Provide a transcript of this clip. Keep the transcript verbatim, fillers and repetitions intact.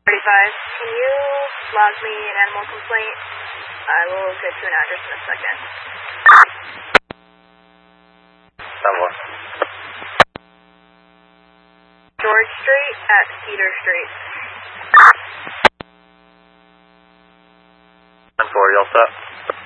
thirty-five, can you log me an animal complaint? I will get you an address in a second. Someone. George Street at Cedar Street. ten four, you all set?